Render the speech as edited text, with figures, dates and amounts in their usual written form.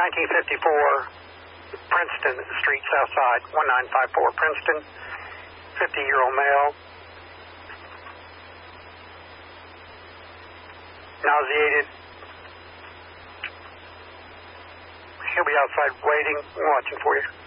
1954, Princeton Street, Southside, 1954, Princeton, 50-year-old male, nauseated. He'll be outside waiting, watching for you.